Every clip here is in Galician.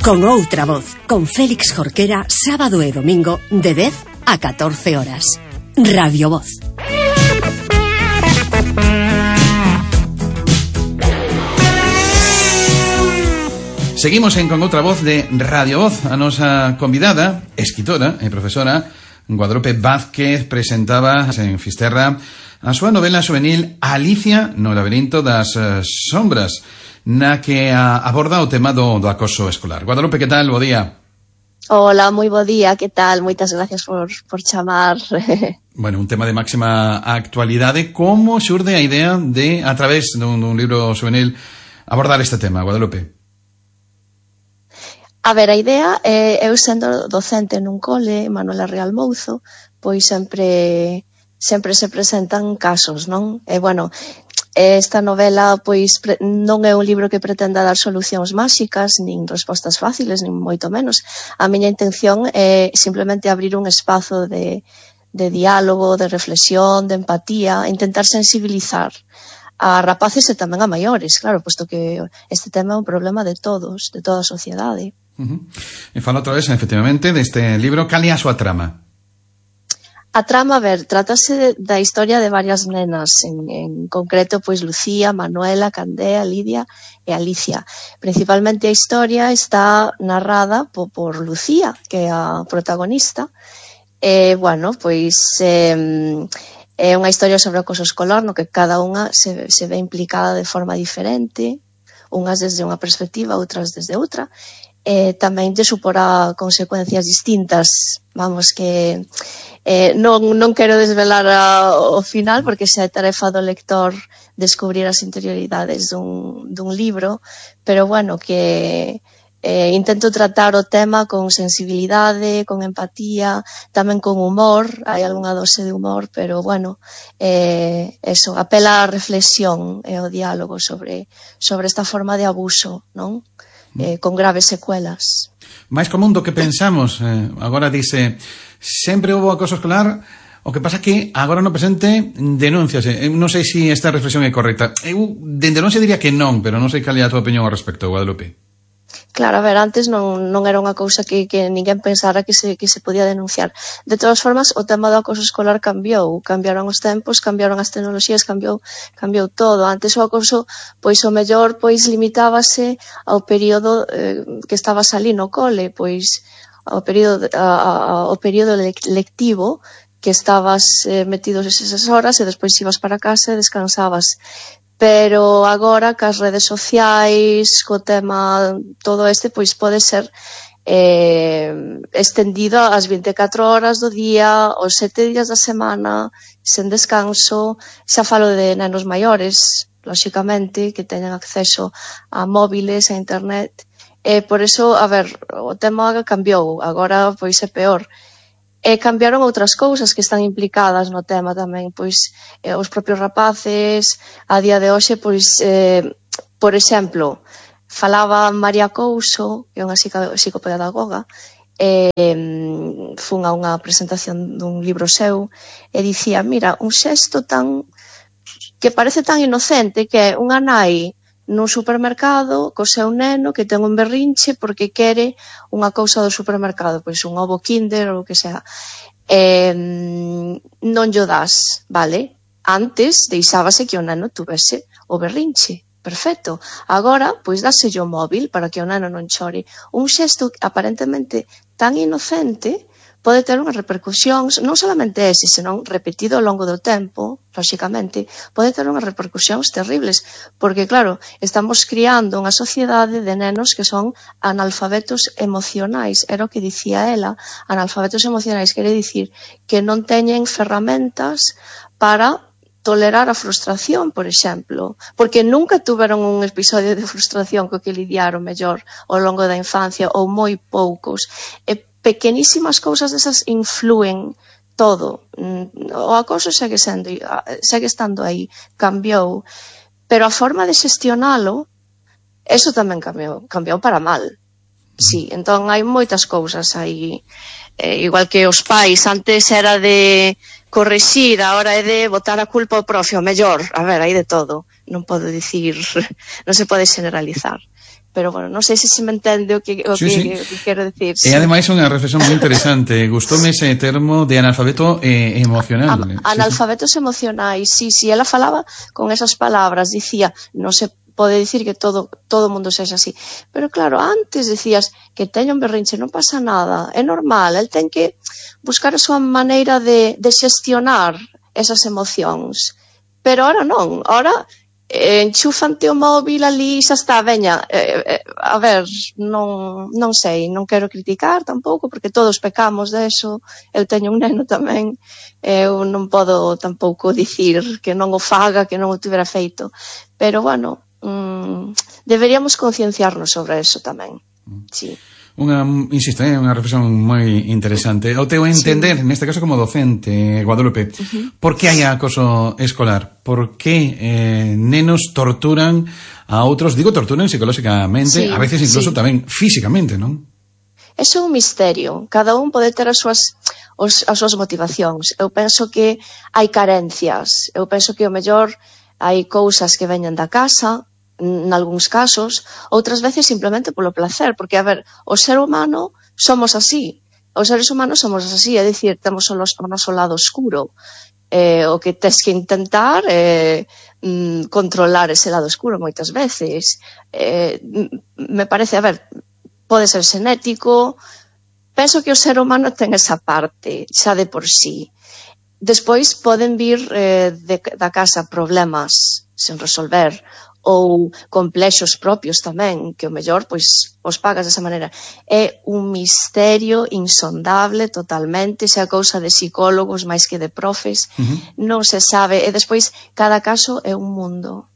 Con outra voz, con Félix Jorquera, sábado e domingo de 10 a 14 horas. Radio Voz. Seguimos Con outra voz de Radio Voz. A nosa convidada, escritora e profesora Guadalupe Vázquez presentaba en Fisterra a súa novela juvenil Alicia no laberinto das sombras, na que aborda o tema do acoso escolar. Guadalupe, que tal? Bo día. Hola, moi bo día, que tal? Moitas gracias por chamar. Bueno, un tema de máxima actualidade. Como xurde a idea de, a través dun libro juvenil, abordar este tema, Guadalupe? A ver, a idea é, eu sendo docente nun cole, Manuela Real Mouzo, pois sempre se presentan casos, non? E, bueno, esta novela, pois, non é un libro que pretenda dar solucións máxicas, nin respostas fáciles, nin moito menos. A miña intención é simplemente abrir un espazo de diálogo, de reflexión, de empatía, intentar sensibilizar a rapaces e tamén a maiores, claro, posto que este tema é un problema de todos, de toda a sociedade. E fala outra vez, efectivamente, deste libro. Cal é a súa trama? A trama, a ver, trátase da historia de varias nenas, en concreto, pois, Lucía, Manuela, Candea, Lidia e Alicia. Principalmente a historia está narrada por Lucía, que é a protagonista. Bueno, pois, é unha historia sobre o acoso escolar, no que cada unha se ve implicada de forma diferente, unhas desde unha perspectiva, outras desde outra. Tamén te suporá consecuencias distintas, vamos, que non quero desvelar o final, porque xa é tarefa do lector descubrir as interioridades dun libro, pero bueno, que intento tratar o tema con sensibilidade, con empatía, tamén con humor, hai algunha dose de humor, pero bueno, eso, apela á reflexión e ao diálogo sobre esta forma de abuso, non? Con graves secuelas. Máis común do que pensamos. Agora dice, sempre houve acoso escolar, o que pasa que agora no presente denúnciase. Non sei se esta reflexión é correcta. Eu, dende non se diría que non, pero non sei cal é a tua opinión ao respecto, Guadalupe. Claro, a ver, antes non era unha cousa que ninguén pensara que se podía denunciar. De todas formas, o tema do acoso escolar cambiaron os tempos, cambiaron as tecnoloxías, cambiou todo. Antes o acoso, pois o mellor, pois limitábase ao período que estabas ali no cole, pois ao período lectivo, que estabas metidos esas horas e despois ibas para casa e descansabas. Pero agora, cas redes sociais, co tema todo este, pois pode ser estendido ás 24 horas do día, os 7 días da semana, sen descanso. Xa falo de nenos maiores, lóxicamente, que teñen acceso a móviles, a internet. Por eso, a ver, o tema cambiou, agora pois é peor. Cambiaron outras cousas que están implicadas no tema tamén, pois os propios rapaces, a día de hoxe, pois, por exemplo, falaba María Couso, que é unha psicopedagoga, fun a unha presentación dun libro seu, e dicía, mira, un xesto que parece tan inocente, que é unha nai nun supermercado co seu neno que ten un berrinche porque quere unha cousa do supermercado, pois un ovo Kinder ou o que sea. Non llo das, vale? Antes deixábase que o neno tuvese o berrinche. Perfecto. Agora, pois dáselle o móvil para que o neno non chore. Un xesto aparentemente tan inocente pode ter unhas repercusións, non solamente ese, senón repetido ao longo do tempo, lóxicamente, pode ter unhas repercusións terribles, porque, claro, estamos criando unha sociedade de nenos que son analfabetos emocionais. Era o que dicía ela, analfabetos emocionais, quere dicir que non teñen ferramentas para tolerar a frustración, por exemplo, porque nunca tuveron un episodio de frustración co que lidiaron mellor ao longo da infancia, ou moi poucos. Pequenísimas cousas desas influen todo. O acoso segue estando aí, cambiou, pero a forma de xestionalo, eso tamén cambiou para mal. Sí, entón hai moitas cousas aí, igual que os pais, antes era de corrixir, agora é de botar a culpa ao profe, o mellor, a ver, hai de todo, non podo dicir, non se pode generalizar. pero bueno, non sei se me entende o que quero decir. E ademais unha reflexión moi interesante, gustoume ese termo de analfabeto emocional. Analfabetos emocionais, sí, ela falaba con esas palabras, dicía, non se pode dicir que todo o mundo sexa así, pero claro, antes decías que teño un berrinche, non pasa nada, é normal, el ten que buscar a súa maneira de xestionar esas emocións, pero ahora non, ahora enchúfante o móvil ali, xa está, veña, a ver, non sei, non quero criticar tampouco, porque todos pecamos deso, eu teño un neno tamén, eu non podo tampouco dicir que non o faga, que non o tivera feito, pero bueno, deberíamos concienciarnos sobre eso tamén, sí. Insisto, unha reflexión moi interesante. O teu entender, neste caso como docente, Guadalupe, por que hai acoso escolar? Por que nenos torturan a outros? Digo, torturan psicolóxicamente, a veces incluso tamén físicamente, non? Eso é un misterio. Cada un pode ter as súas motivacións. Eu penso que hai carencias. Eu penso que o mellor hai cousas que veñen da casa, nalgúns casos, outras veces simplemente polo placer, porque, a ver, o ser humano somos así, os seres humanos somos así, é dicir, temos o noso lado oscuro, o que tes que intentar controlar ese lado oscuro moitas veces, me parece, a ver, pode ser xenético, penso que o ser humano ten esa parte, xa de por sí. Despois poden vir da casa problemas sen resolver, ou complexos propios tamén, que o mellor pois os pagas desa maneira. É un misterio insondable totalmente, xa cousa de psicólogos máis que de profes, non se sabe, e despois cada caso é un mundo,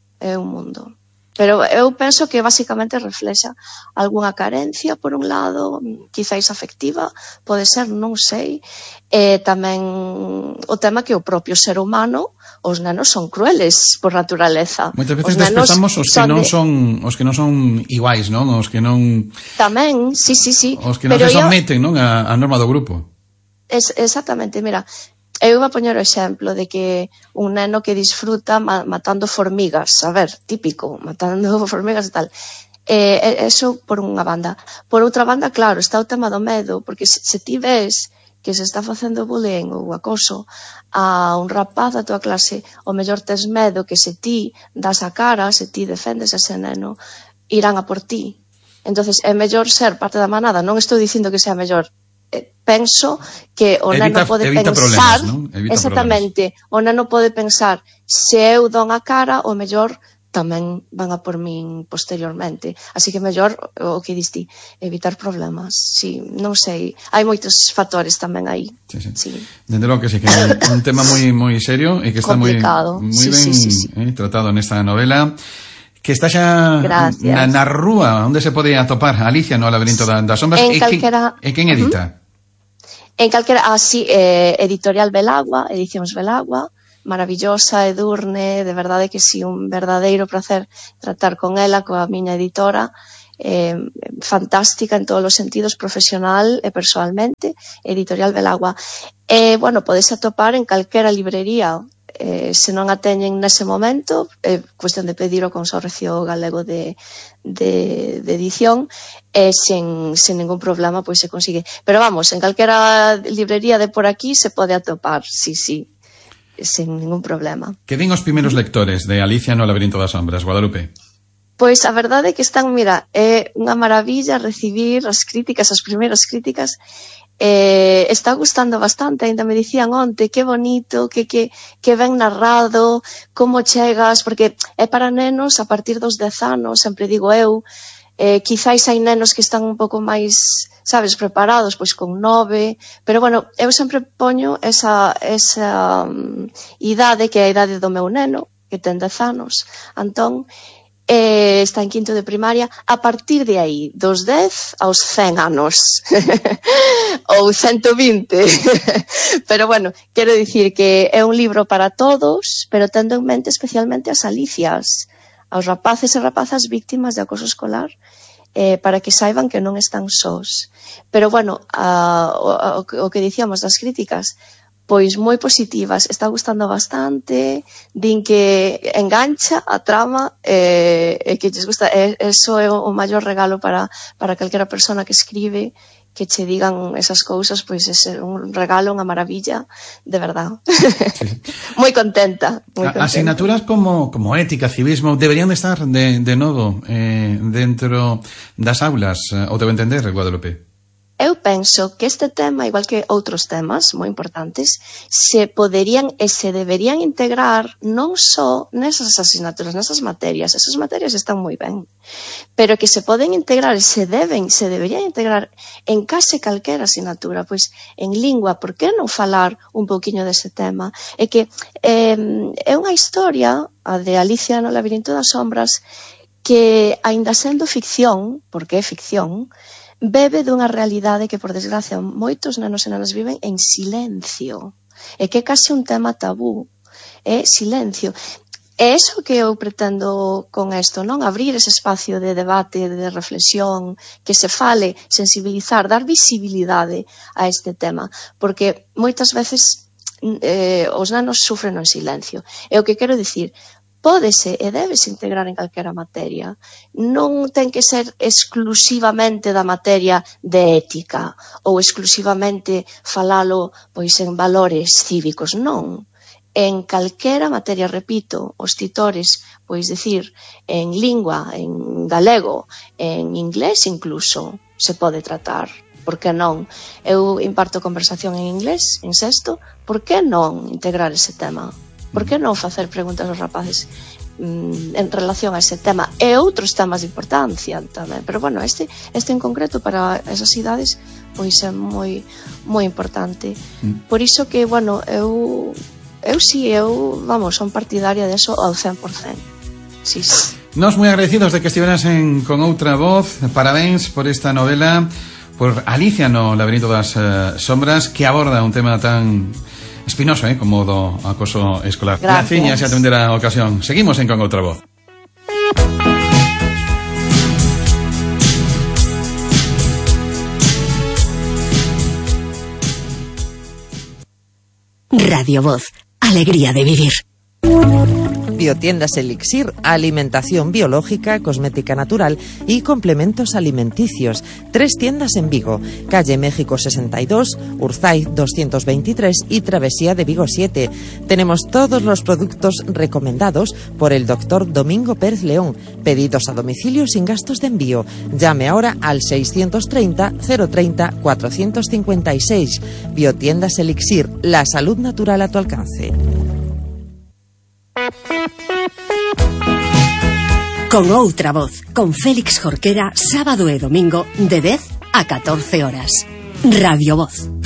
Pero eu penso que basicamente reflexa algunha carencia, por un lado, quizáis afectiva, pode ser, non sei, e tamén o tema que o propio ser humano, os nenos son crueles por naturaleza. Moitas veces desprezamos os que non son iguais, non? Os que non... Tamén, sí. Os que non se someten, non? A norma do grupo. Exactamente, mira, eu vou poñer o exemplo de que un neno que disfruta matando formigas, a ver, típico, matando formigas e tal. Eso por unha banda. Por outra banda, claro, está o tema do medo, porque se ti ves que se está facendo bullying ou acoso a un rapaz da tua clase, o mellor tes medo que se ti das a cara, se ti defendes a ese neno, irán a por ti. Entonces, é mellor ser parte da manada. Non estou dicindo que sea mellor. Penso que o neno pode pensar, exactamente, o neno pode pensar, se eu don a cara, o mellor tamén van a por min posteriormente, así que mellor o que diste, evitar problemas. Sí, non sei, hai moitos factores tamén aí. Sí. Dende logo que sí, que é un tema moi serio e que está moi ben tratado nesta novela, que está xa na rúa onde se pode atopar Alicia no labirinto das sombras. E quen edita? En calquera, Editorial Belagua, Edicións Belagua, maravillosa, Edurne, de verdade que sí, un verdadeiro placer tratar con ela, coa miña editora, fantástica en todos os sentidos, profesional e persoalmente, Editorial Belagua. Bueno, podese atopar en calquera librería, se non a teñen nese momento, é cuestión de pedir o Consorcio Galego de edición, sen ningún problema pois se consigue. Pero vamos, en calquera librería de por aquí se pode atopar, sí, sen ningún problema. Que din os primeiros lectores de Alicia no labirinto das sombras, Guadalupe? Pois a verdade é que están, mira, é unha maravilla recibir as críticas, as primeiras críticas. Está gustando bastante, ainda me dicían onte, que bonito, que ben narrado, como chegas, porque é para nenos a partir dos 10 anos, sempre digo eu, quizáis hai nenos que están un pouco máis, sabes, preparados, pois con 9, pero bueno, eu sempre poño esa idade, que é a idade do meu neno, que ten 10 anos, Antón, está en quinto de primaria, a partir de aí, dos 10 aos 100 anos, ou 120, pero bueno, quero dicir que é un libro para todos, pero tendo en mente especialmente as Alicias, aos rapaces e rapazas víctimas de acoso escolar, para que saiban que non están sós. Pero bueno, o que dicíamos das críticas, pois moi positivas, está gustando bastante, din que engancha a trama e que lles gusta, eso é o maior regalo para calquera persona que escribe, que che digan esas cousas, pois é un regalo, unha maravilla, de verdad. Sí. Moi contenta. Asignaturas como ética, civismo, deberían de estar de novo dentro das aulas, ou debo entender, Guadalupe? Eu penso que este tema, igual que outros temas moi importantes, se poderían e se deberían integrar non só nesas asignaturas, nesas materias. Esas materias están moi ben, pero que se poden integrar e se deberían integrar en case calquera asignatura, pois en lingua, por que non falar un pouquiño dese tema? É que é unha historia, a de Alicia no labirinto das sombras, que aínda sendo ficción, porque é ficción, bebe dunha realidade que, por desgracia, moitos nenos e nenas viven en silencio. E que é case un tema tabú. É silencio. É iso que eu pretendo con isto, non? Abrir ese espacio de debate, de reflexión, que se fale, sensibilizar, dar visibilidade a este tema. Porque moitas veces os nenos sufren en silencio. E o que quero dicir, pódese e debese integrar en calquera materia. Non ten que ser exclusivamente da materia de ética ou exclusivamente falalo pois en valores cívicos, non. En calquera materia, repito, os titores, pois dicir, en lingua, en galego, en inglés incluso, se pode tratar. Por que non? Eu imparto conversación en inglés, en sexto, por que non integrar ese tema? Por que non facer preguntas aos rapaces en relación a ese tema e outros temas de importancia tamén? Pero bueno, este en concreto para esas idades pois é moi importante. Por iso que, bueno, eu son partidaria de eso ao 100%. Sí. Nos moi agradecidos de que estiveras con outra voz. Parabéns por esta novela, por Alicia no labirinto das sombras, que aborda un tema tan espinoso, como do acoso escolar. Gracias, xa tendrá a ocasión. Seguimos con outra voz. Radio Voz, alegría de vivir. Biotiendas Elixir, alimentación biológica, cosmética natural y complementos alimenticios. 3 tiendas en Vigo, calle México 62, Urzaiz 223 y Travesía de Vigo 7. Tenemos todos los productos recomendados por el doctor Domingo Pérez León. Pedidos a domicilio sin gastos de envío. Llame ahora al 630 030 456. Biotiendas Elixir, la salud natural a tu alcance. Con outra voz, con Félix Jorquera, sábado e domingo de 10 a 14 horas. Radio Voz.